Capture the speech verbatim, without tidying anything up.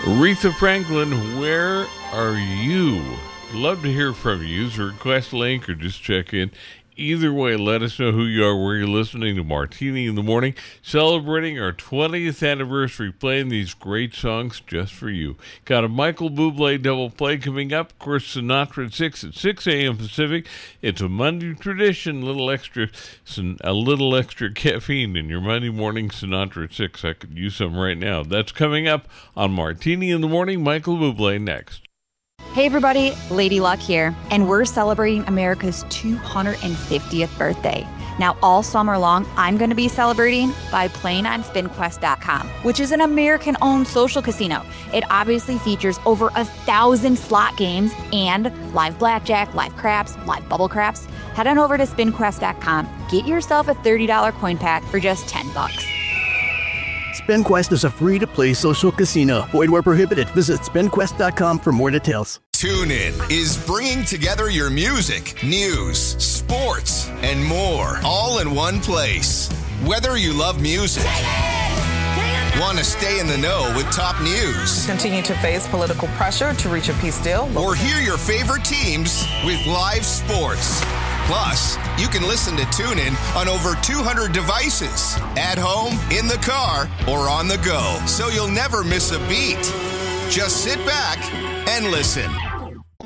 Aretha Franklin, where are you? Love to hear from you. Use the request link or just check in. Either way, let us know who you are, where you're listening to Martini in the Morning, celebrating our twentieth anniversary, playing these great songs just for you. Got a Michael Bublé double play coming up. Of course, Sinatra at six at six a.m. Pacific. It's a Monday tradition, little extra, a little extra caffeine in your Monday morning Sinatra at six. I could use some right now. That's coming up on Martini in the Morning. Michael Bublé next. Hey everybody, Lady Luck here, and we're celebrating America's two hundred fiftieth birthday. Now all summer long, I'm going to be celebrating by playing on spin quest dot com, which is an American-owned social casino. It obviously features over a thousand slot games and live blackjack, live craps, live bubble craps. Head on over to spin quest dot com, get yourself a thirty dollars coin pack for just ten bucks. SpinQuest is a free-to-play social casino. Void where prohibited. Visit spin quest dot com for more details. TuneIn is bringing together your music, news, sports, and more, all in one place. Whether you love music, want to stay in the know with top news, continue to face political pressure to reach a peace deal, or hear your favorite teams with live sports. Plus, you can listen to TuneIn on over two hundred devices, at home, in the car, or on the go, so you'll never miss a beat. Just sit back and listen.